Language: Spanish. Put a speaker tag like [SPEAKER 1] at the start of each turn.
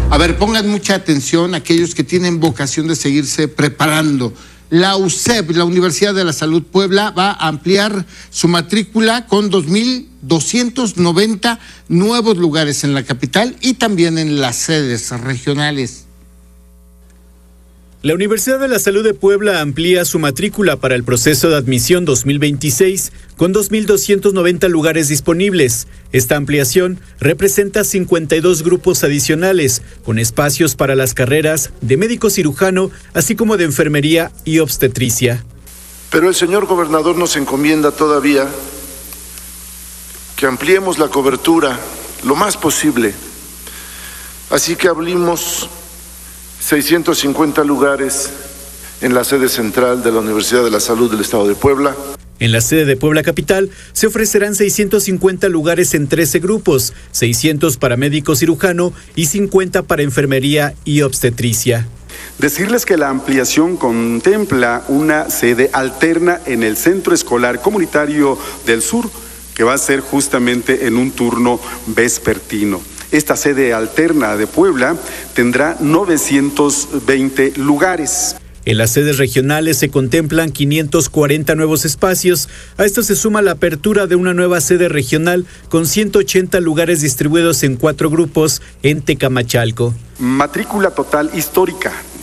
[SPEAKER 1] A ver, pongan mucha atención aquellos que tienen vocación de seguirse preparando. La UCEP, la Universidad de la Salud Puebla, va a ampliar su matrícula con 2.290 nuevos lugares en la capital y también en las sedes regionales.
[SPEAKER 2] La Universidad de la Salud de Puebla amplía su matrícula para el proceso de admisión 2026 con 2.290 lugares disponibles. Esta ampliación representa 52 grupos adicionales, con espacios para las carreras de médico cirujano, así como de enfermería y obstetricia.
[SPEAKER 3] Pero el señor gobernador nos encomienda todavía que ampliemos la cobertura lo más posible. Así que abrimos 650 lugares en la sede central de la Universidad de la Salud del Estado de Puebla.
[SPEAKER 2] En la sede de Puebla Capital se ofrecerán 650 lugares en 13 grupos, 600 para médico cirujano y 50 para enfermería y obstetricia.
[SPEAKER 4] Decirles que la ampliación contempla una sede alterna en el Centro Escolar Comunitario del Sur, que va a ser justamente en un turno vespertino. Esta sede alterna de Puebla tendrá 920 lugares.
[SPEAKER 2] En las sedes regionales se contemplan 540 nuevos espacios. A esto se suma la apertura de una nueva sede regional con 180 lugares distribuidos en 4 grupos en Tecamachalco.
[SPEAKER 4] Matrícula total histórica